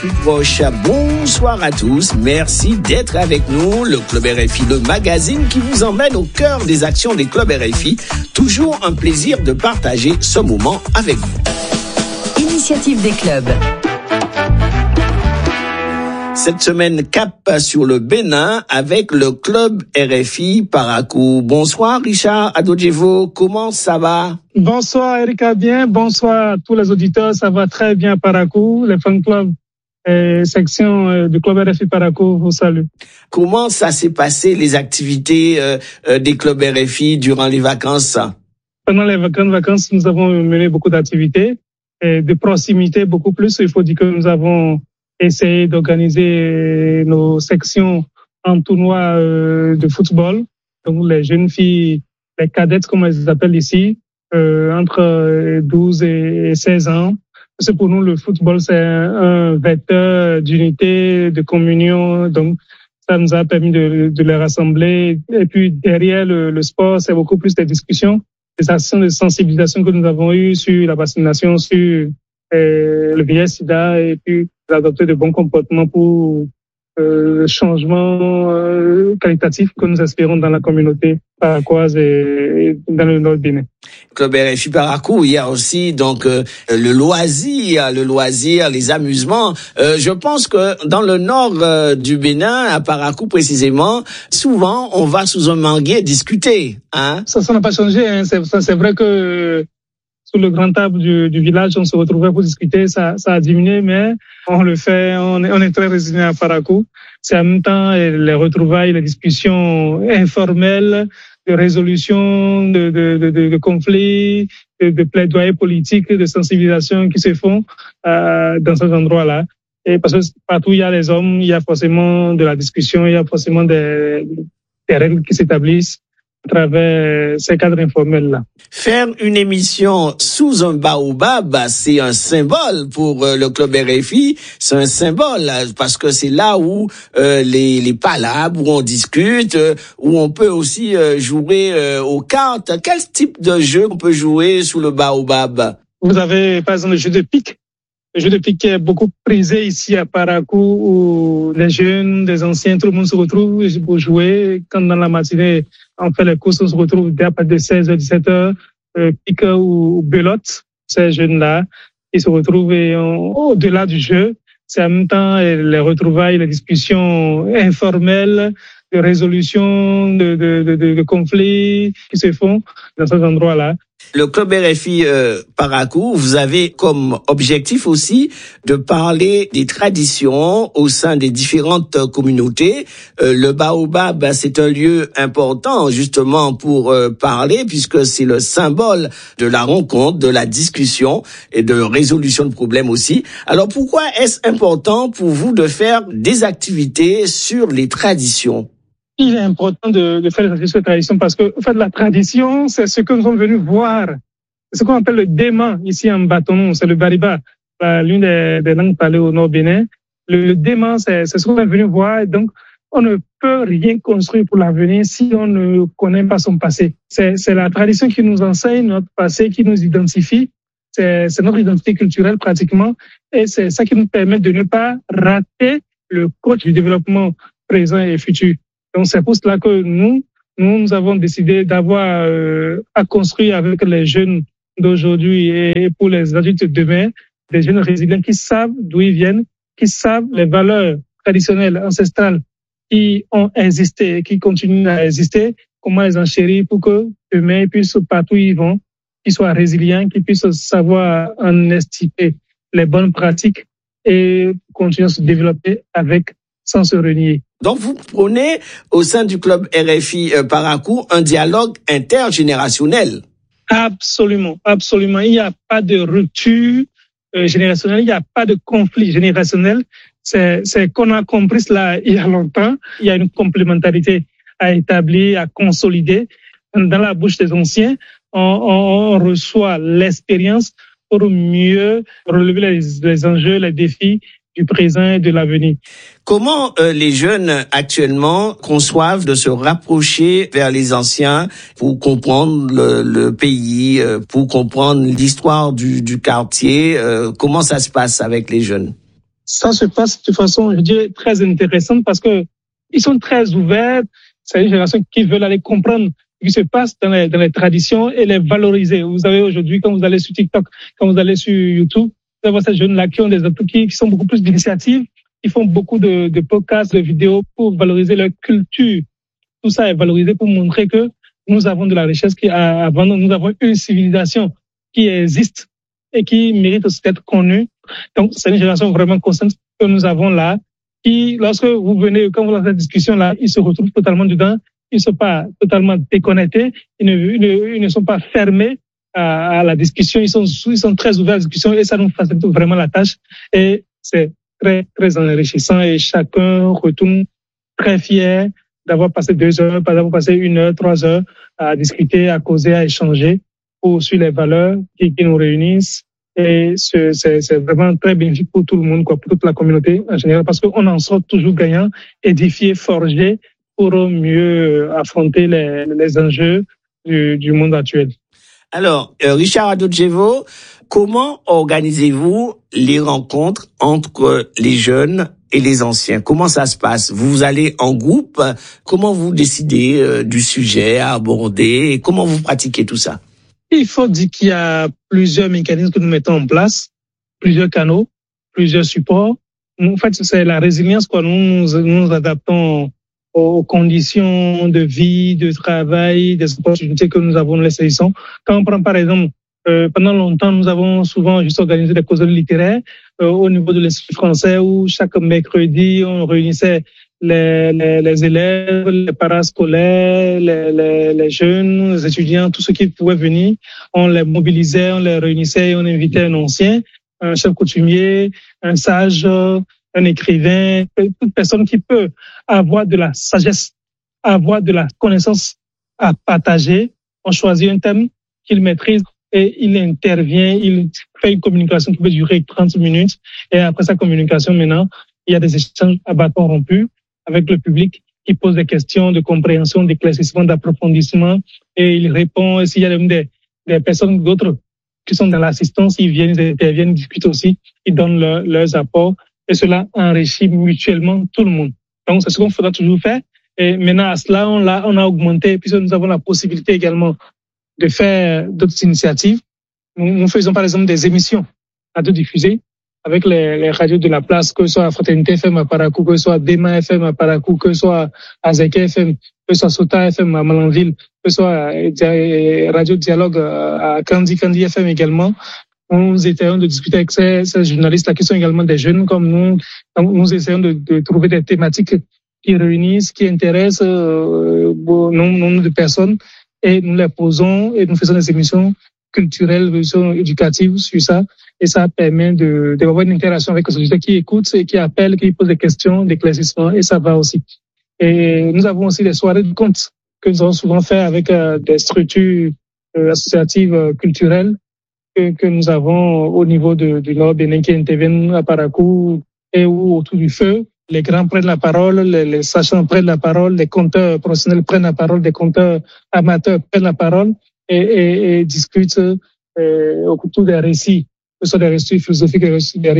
plus proche. Bonsoir à tous, merci d'être avec nous. Le Club RFI, le magazine qui vous emmène au cœur des actions des clubs RFI. Toujours un plaisir de partager ce moment avec vous. Initiative des clubs. Cette semaine, cap sur le Bénin avec le club RFI Parakou. Bonsoir Richard Adodjevo, comment ça va? Bonsoir Erika, bien. Bonsoir à tous les auditeurs, ça va très bien Parakou. Les fan clubs section du club RFI Parakou vous salue. Comment ça s'est passé les activités des clubs RFI durant les vacances? Pendant les vacances, nous avons mené beaucoup d'activités de proximité, beaucoup plus. Il faut dire que nous avons essayé d'organiser nos sections en tournoi de football. Donc les jeunes filles, les cadettes comme elles appellent ici, entre 12 et 16 ans. Parce que pour nous, le football, c'est un vecteur d'unité, de communion. Donc ça nous a permis de les rassembler. Et puis derrière le sport, c'est beaucoup plus des discussions, des actions de sensibilisation que nous avons eues sur la vaccination, sur le VIH-Sida, et puis d'adopter de bons comportements pour le changement qualitatif que nous espérons dans la communauté paraquoise et dans le nord Bénin. Club RFI Parakou, il y a aussi donc le loisir, les amusements. Je pense que dans le nord du Bénin, à Parakou précisément, souvent on va sous un manguier discuter. Hein? Ça n'a pas changé. Hein. C'est vrai que sous le grand table du village, on se retrouvait pour discuter. Ça a diminué, mais on le fait. On est très résilient à Parakou. C'est en même temps les retrouvailles, les discussions informelles, de résolution de conflits, de plaidoyer politiques, de sensibilisation qui se font dans ces endroits-là. Et parce que partout où il y a les hommes, il y a forcément de la discussion, il y a forcément des règles qui s'établissent à travers ces cadres informels-là. Faire une émission sous un baobab, c'est un symbole pour le club RFI. C'est un symbole parce que c'est là où les palabres, où on discute, où on peut aussi jouer aux cartes. Quel type de jeu on peut jouer sous le baobab? Vous avez par exemple le jeu de pique. Le jeu de pique qui est beaucoup prisé ici à Parakou, où les jeunes, les anciens, tout le monde se retrouve pour jouer. Quand dans la matinée, on fait les courses, on se retrouve à partir de 16h, 17h, pique ou belote. Ces jeunes-là, ils se retrouvent au-delà du jeu. C'est en même temps les retrouvailles, les discussions informelles, de résolution de conflits qui se font dans ces endroits-là. Le club RFI Parakou, vous avez comme objectif aussi de parler des traditions au sein des différentes communautés. Le baobab, c'est un lieu important justement pour parler puisque c'est le symbole de la rencontre, de la discussion et de résolution de problèmes aussi. Alors pourquoi est-ce important pour vous de faire des activités sur les traditions? Il est important de faire des traditions parce que, en fait, la tradition, c'est ce que nous sommes venus voir. C'est ce qu'on appelle le dément ici en Batonou, c'est le bariba, l'une des langues parlées au nord Bénin. Le dément, c'est ce qu'on est venu voir. Donc, on ne peut rien construire pour l'avenir si on ne connaît pas son passé. C'est la tradition qui nous enseigne notre passé, qui nous identifie. C'est notre identité culturelle pratiquement. Et c'est ça qui nous permet de ne pas rater le coach du développement présent et futur. Donc, c'est pour cela que nous avons décidé d'avoir à construire avec les jeunes d'aujourd'hui et pour les adultes de demain, des jeunes résilients qui savent d'où ils viennent, qui savent les valeurs traditionnelles, ancestrales qui ont existé et qui continuent à exister, comment les enchérir pour que demain ils puissent, partout où ils vont, qu'ils soient résilients, qu'ils puissent savoir en estimer les bonnes pratiques et continuer à se développer avec sans se renier. Donc, vous prenez au sein du club RFI Parakou un dialogue intergénérationnel. Absolument, absolument. Il n'y a pas de rupture générationnelle, il n'y a pas de conflit générationnel. C'est qu'on a compris cela il y a longtemps. Il y a une complémentarité à établir, à consolider. Dans la bouche des anciens, on reçoit l'expérience pour mieux relever les enjeux, les défis du présent et de l'avenir. Comment les jeunes actuellement conçoivent de se rapprocher vers les anciens pour comprendre le pays, pour comprendre l'histoire du quartier? Comment ça se passe avec les jeunes? ça se passe de façon, je dirais, très intéressante parce que ils sont très ouverts. C'est une génération qui veut aller comprendre ce qui se passe dans les traditions et les valoriser. Vous avez aujourd'hui, quand vous allez sur TikTok, quand vous allez sur YouTube, vous avez ces jeunes-là qui ont qui sont beaucoup plus d'initiatives, qui font beaucoup de podcasts, de vidéos pour valoriser leur culture. Tout ça est valorisé pour montrer que nous avons de la richesse avant nous avons une civilisation qui existe et qui mérite aussi d'être connue. Donc, c'est une génération vraiment consciente que nous avons là, qui, lorsque vous venez, quand vous avez cette discussion-là, ils se retrouvent totalement dedans. Ils ne sont pas totalement déconnectés. Ils ne sont pas fermés à la discussion. Ils sont très ouverts à la discussion et ça nous facilite vraiment la tâche. Et c'est très, très enrichissant et chacun retourne très fier d'avoir passé 2 heures, d'avoir passé 1 heure, 3 heures à discuter, à causer, à échanger sur les valeurs qui nous réunissent. Et c'est vraiment très bénéfique pour tout le monde, pour toute la communauté en général, parce qu'on en sort toujours gagnant, édifié, forgé pour mieux affronter les enjeux du monde actuel. Alors, Richard Adodjevo, comment organisez-vous les rencontres entre les jeunes et les anciens? Comment ça se passe? Vous allez en groupe? Comment vous décidez du sujet à aborder? Comment vous pratiquez tout ça? Il faut dire qu'il y a plusieurs mécanismes que nous mettons en place, plusieurs canaux, plusieurs supports. En fait, c'est la résilience, quoi. Nous nous adaptons aux conditions de vie, de travail, des opportunités que nous avons, nous les saisissons. Quand on prend par exemple, pendant longtemps, nous avons souvent juste organisé des causeries littéraires au niveau de l'Institut français où chaque mercredi, on réunissait les élèves, les parascolaires, les jeunes, les étudiants, tous ceux qui pouvaient venir. On les mobilisait, on les réunissait, on invitait un ancien, un chef coutumier, un sage, un écrivain, toute personne qui peut avoir de la sagesse, avoir de la connaissance à partager. On choisit un thème qu'il maîtrise et il intervient, il fait une communication qui peut durer 30 minutes. Et après sa communication, maintenant, il y a des échanges à bâton rompu avec le public qui pose des questions de compréhension, d'éclaircissement, d'approfondissement, et il répond. Et s'il y a même des personnes d'autres qui sont dans l'assistance, ils viennent, ils interviennent, ils discutent aussi, ils donnent leurs apports, et cela enrichit mutuellement tout le monde. Donc, c'est ce qu'on faudra toujours faire. Et maintenant, à cela, on a augmenté, puisque nous avons la possibilité également de faire d'autres initiatives. Nous faisons par exemple des émissions radiodiffusées avec les radios de la place, que ce soit Fraternité FM à Parakou, que ce soit Dema FM à Parakou, que ce soit Azeke FM, que ce soit Sota FM à Malanville, que ce soit Radio Dialogue à Kandi FM également. Nous essayons de discuter avec ces journalistes-là qui sont également des jeunes comme nous. Nous essayons de trouver des thématiques qui réunissent, qui intéressent nombre de personnes, et nous les posons et nous faisons des émissions culturelles, éducatives sur ça. Et ça permet d'avoir une interaction avec les sociétés qui écoutent et qui appellent, qui posent des questions, d'éclaircissement, et ça va aussi. Et nous avons aussi des soirées de contes que nous avons souvent fait avec des structures associatives culturelles que nous avons au niveau du Nord Bénin qui interviennent à Parakou et ou autour du feu. Les grands prennent la parole, les sachants prennent la parole, les conteurs professionnels prennent la parole, les conteurs amateurs prennent la parole et discutent autour des récits, que ce soit des récits philosophiques, des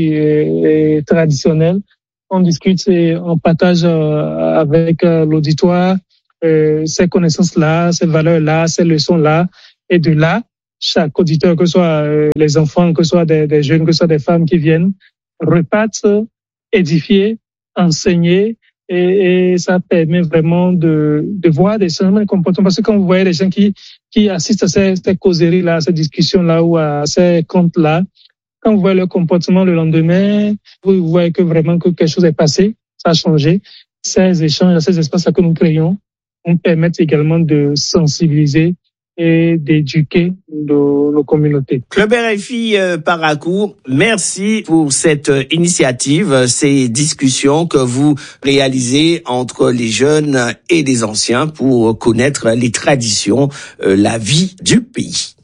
récits traditionnels. On discute et on partage avec l'auditoire ces connaissances-là, ces valeurs-là, ces leçons-là. Et de là, chaque auditeur, que ce soit les enfants, que ce soit des jeunes, que ce soit des femmes qui viennent, repartent édifier, enseigner, et ça permet vraiment de voir des changements de comportement. Parce que quand vous voyez les gens qui assistent à ces causeries-là, à ces discussions-là ou à ces contes-là, quand vous voyez leur comportement le lendemain, vous voyez que vraiment que quelque chose est passé, ça a changé. Ces échanges, ces espaces-là que nous créons, nous permettent également de sensibiliser et d'éduquer nos communautés. Club RFI Parakou, merci pour cette initiative, ces discussions que vous réalisez entre les jeunes et les anciens pour connaître les traditions, la vie du pays.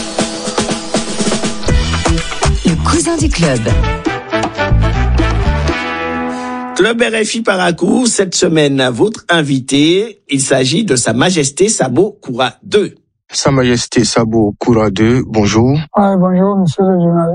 Le cousin du club. Club RFI Parakou, cette semaine, votre invité, il s'agit de Sa Majesté Sabo Koura II. Sa Majesté Sabo Koura II, bonjour. Bonjour, monsieur le journaliste.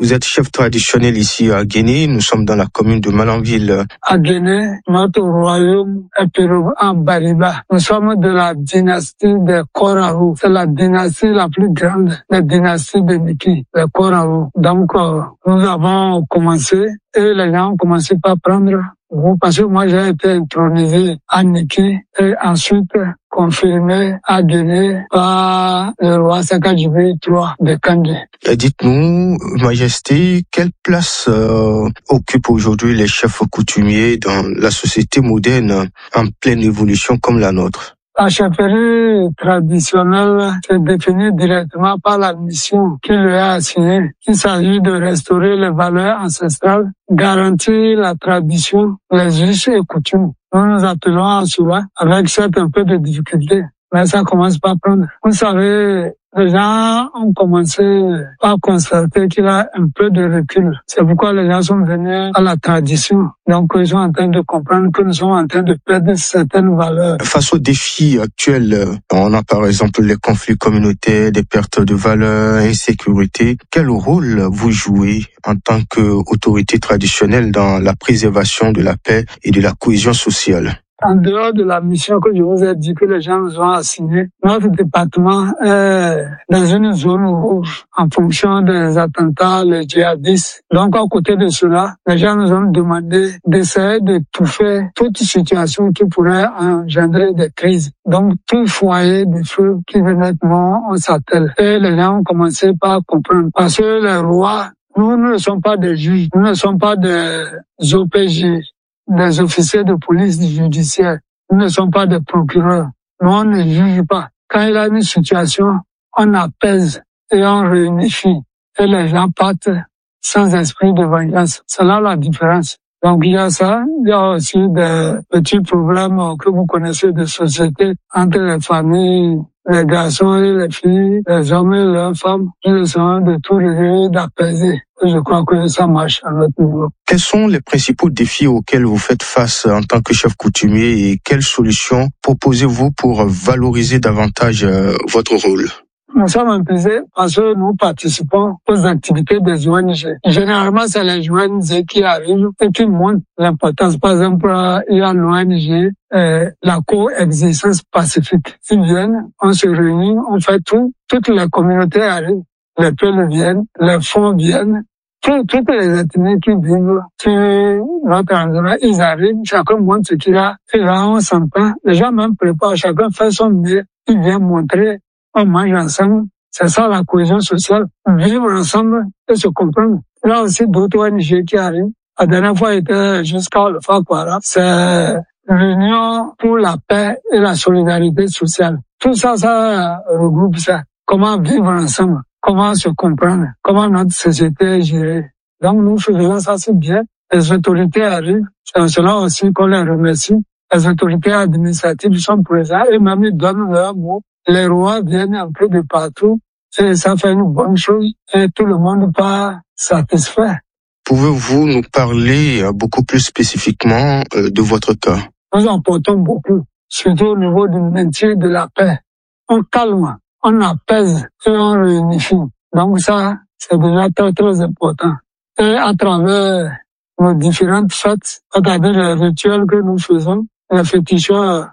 Vous êtes chef traditionnel ici à Guinée. Nous sommes dans la commune de Malanville. À Guinée, notre royaume est pérou en Bariba. Nous sommes de la dynastie des Korarou. C'est la dynastie la plus grande des dynasties de Niki, les Korarou. Donc, nous avons commencé et les gens ont commencé par prendre goût parce que moi j'ai été intronisé à Niki et ensuite confirmé à Guinée par le roi Sakadjoubé III de Kandé. Dites-nous, Majesté, quelle place occupent aujourd'hui les chefs coutumiers dans la société moderne en pleine évolution comme la nôtre? La chefferie traditionnelle se définit directement par la mission qui lui est assignée. Il s'agit de restaurer les valeurs ancestrales, garantir la tradition, les us et coutumes. Nous nous attelons à cela avec certes un peu de difficulté, mais ça commence par prendre. Vous savez, les gens ont commencé à constater qu'il y a un peu de recul. C'est pourquoi les gens sont venus à la tradition. Donc, ils sont en train de comprendre que nous sommes en train de perdre certaines valeurs. Face aux défis actuels, on a par exemple les conflits communautaires, des pertes de valeurs, insécurité. Quel rôle vous jouez en tant qu'autorité traditionnelle dans la préservation de la paix et de la cohésion sociale? En dehors de la mission que je vous ai dit que les gens nous ont assignée, notre département est dans une zone rouge en fonction des attentats, les djihadistes. Donc, à côté de cela, les gens nous ont demandé d'essayer d'étouffer toute situation qui pourrait engendrer des crises. Donc, tout foyer de feu qui venait de moi, on s'attelle. Et les gens ont commencé par comprendre. Parce que les rois, nous ne sommes pas des juges, nous ne sommes pas des OPJ. Des officiers de police judiciaire. Nous ne sommes pas des procureurs. Nous, on ne juge pas. Quand il y a une situation, on apaise et on réunifie. Et les gens partent sans esprit de vengeance. C'est là la différence. Donc il y a ça. Il y a aussi des petits problèmes que vous connaissez de société entre les familles, les garçons et les filles, les hommes et leurs femmes. Ils sont de tout régler, d'apaiser. Je crois que ça marche à notre niveau. Quels sont les principaux défis auxquels vous faites face en tant que chef coutumier et quelles solutions proposez-vous pour valoriser davantage votre rôle? Nous sommes impliqués parce que nous participons aux activités des ONG. Généralement, c'est les ONG qui arrivent et qui montrent l'importance. Par exemple, il y a l'ONG, la coexistence pacifique. Ils viennent, on se réunit, on fait tout. Toutes les communautés arrivent. Les peuples viennent, les fonds viennent. Toutes les ethnies qui vivent sur notre endroit, ils arrivent, chacun montre ce qu'il a. Et là, on s'entend. Les gens même préparent, chacun fait son mieux. Il vient montrer. On mange ensemble, c'est ça la cohésion sociale, vivre ensemble et se comprendre. Là aussi d'autres ONG qui arrivent. La dernière fois était jusqu'à le Fakwara, c'est l'Union pour la paix et la solidarité sociale. Tout ça, ça regroupe ça. Comment vivre ensemble, comment se comprendre, comment notre société est gérée. Donc nous faisons ça, c'est bien. Les autorités arrivent, c'est cela aussi qu'on les remercie. Les autorités administratives sont présentes et même ils donnent leur mot. Les rois viennent un peu de partout et ça fait une bonne chose et tout le monde pas satisfait. Pouvez-vous nous parler beaucoup plus spécifiquement de votre cas? Nous en portons beaucoup, surtout au niveau du maintien de la paix. On calme, on apaise et on réunifie. Donc ça, c'est déjà très très important. Et à travers nos différentes fêtes, c'est-à-dire les rituels que nous faisons, les féticheurs,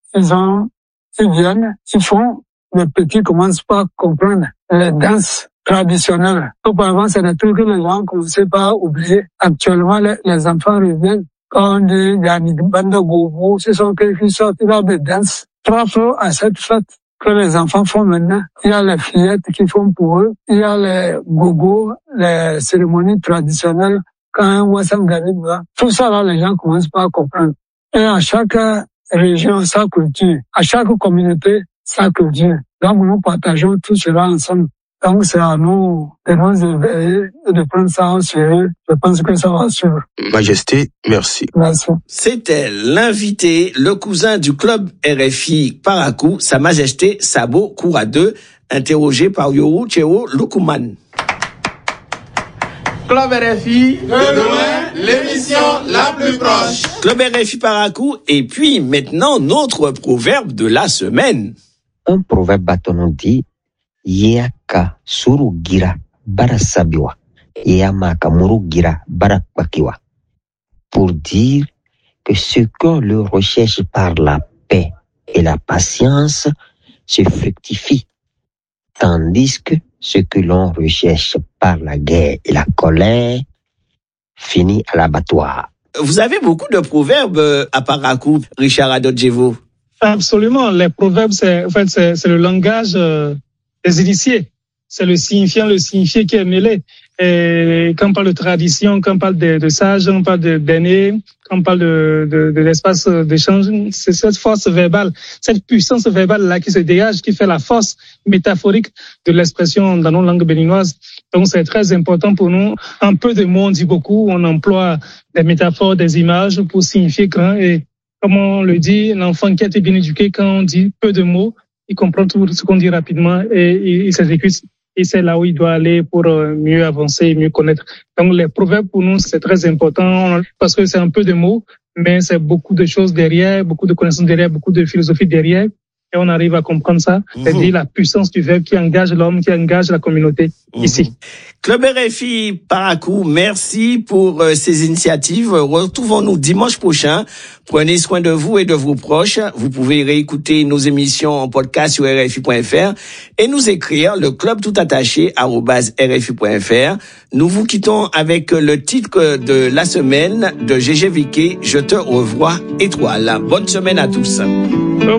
ils viennent, ils font, les petits commencent pas à comprendre les danses traditionnelles. Auparavant, c'est des trucs que les gens commençaient pas à oublier. Actuellement, les enfants reviennent. Quand on dit, il y a une bande de gogo, ce sont quelques sortes de danses. Propres à cette fête que les enfants font maintenant. Il y a les fillettes qui font pour eux. Il y a les gogos, les cérémonies traditionnelles. Quand un Wassam arrive là, tout ça là, les gens commencent pas à comprendre. Et à chaque région, sa culture. À chaque communauté, sa culture. Donc, nous partageons tout cela ensemble. Donc, c'est à nous de nous éveiller et de prendre ça en sérieux. Je pense que ça va suivre. Majesté, merci. Merci. C'était l'invité, le cousin du club RFI Parakou, Sa Majesté Sabo Kouradeu, interrogé par Yoru Cheo Lukuman. Club RFI, de loin, l'émission la plus proche. Club RFI Parakou, et puis maintenant notre proverbe de la semaine. Un proverbe batonon dit Yeka Surugira Barasabiwa. Yamakamurugira Barakwakiwa, pour dire que ce qu'on le recherche par la paix et la patience se fructifie, tandis que ce que l'on recherche par la guerre et la colère finit à l'abattoir. Vous avez beaucoup de proverbes à Parakou, Richard Adodjevo. Absolument. Les proverbes, c'est le langage des initiés. C'est le signifié qui est mêlé. Et quand on parle de tradition, quand on parle de sages, quand on parle d'aînés, quand on parle de l'espace d'échange, c'est cette force verbale, cette puissance verbale-là qui se dégage, qui fait la force métaphorique de l'expression dans nos langues béninoises. Donc c'est très important pour nous. En peu de mots, on dit beaucoup, on emploie des métaphores, des images pour signifier grand. Et comme on le dit, l'enfant qui a été bien éduqué, quand on dit peu de mots, il comprend tout ce qu'on dit rapidement et il s'exécute. Et c'est là où il doit aller pour mieux avancer, mieux connaître. Donc les proverbes pour nous, c'est très important parce que c'est un peu de mots, mais c'est beaucoup de choses derrière, beaucoup de connaissances derrière, beaucoup de philosophie derrière. Et on arrive à comprendre ça, c'est-à-dire la puissance du verbe qui engage l'homme, qui engage la communauté ici. Club RFI Parakou, merci pour ces initiatives. Retrouvons-nous dimanche prochain. Prenez soin de vous et de vos proches. Vous pouvez réécouter nos émissions en podcast sur rfi.fr et nous écrire le club tout attaché @rfi.fr. Nous vous quittons avec le titre de la semaine de GG Viquet, Je te revois étoile. Bonne semaine à tous.